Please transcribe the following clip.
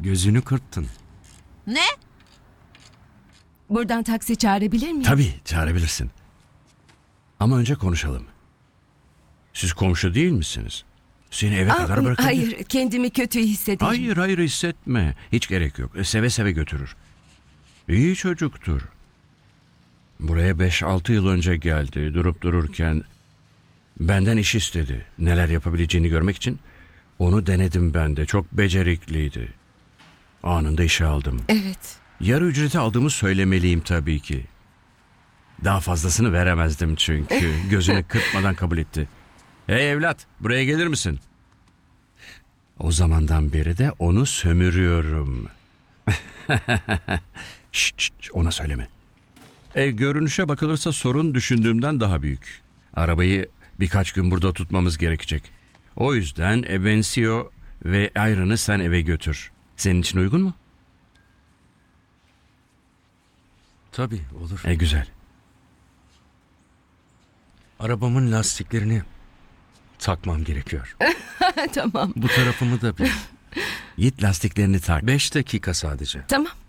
Gözünü kırptın. Ne? Buradan taksi çağırabilir miyim? Tabii çağırabilirsin. Ama önce konuşalım. Siz komşu değil misiniz? Seni eve kadar bırakabilir. Hayır, kendimi kötü hissederim. Hayır hissetme. Hiç gerek yok. Seve seve götürür. İyi çocuktur. Buraya 5-6 yıl önce geldi. Durup dururken benden iş istedi. Neler yapabileceğini görmek için. Onu denedim ben de. Çok becerikliydi. Anında işe aldım. Evet. Yarı ücreti aldığımı söylemeliyim tabii ki. Daha fazlasını veremezdim çünkü. Gözünü kırpmadan kabul etti. Hey evlat, buraya gelir misin? O zamandan beri de onu sömürüyorum. Şşt, ona söyleme. Görünüşe bakılırsa sorun düşündüğümden daha büyük. Arabayı birkaç gün burada tutmamız gerekecek. O yüzden Ebencio ve Iron'ı sen eve götür. Senin için uygun mu? Tabii olur. Güzel. Arabamın lastiklerini takmam gerekiyor. Tamam. Bu tarafımı da bir. Git lastiklerini tak. 5 dakika sadece. Tamam.